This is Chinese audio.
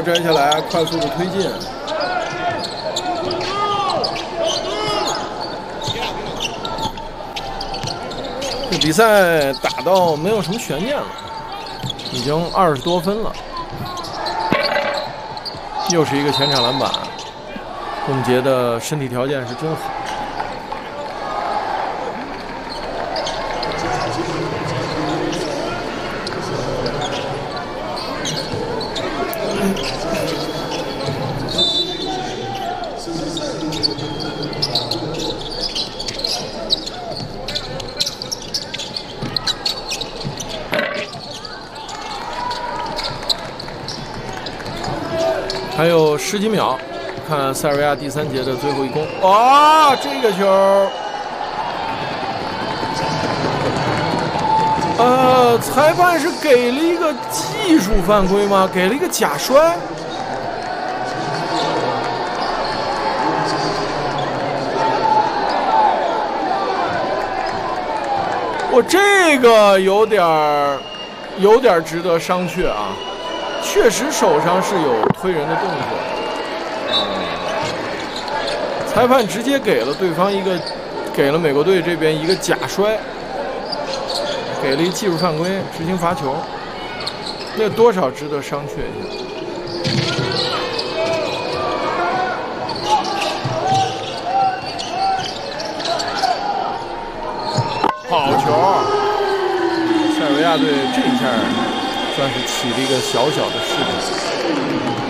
摘下来，快速的推进。这比赛打到没有什么悬念了，已经20多分了。又是一个前场篮板，董洁的身体条件是真好。还有10几秒，看塞尔维亚第3节的最后一攻。哇，这个球，裁判是给了一个技术犯规吗？给了一个假摔。我这个有点值得商榷啊。确实手上是有推人的动作，裁判直接给了对方给了美国队这边一个假摔，给了一技术犯规，执行罚球，那多少值得商榷一下。好球！塞尔维亚队这一下算是起了一个小小的势头。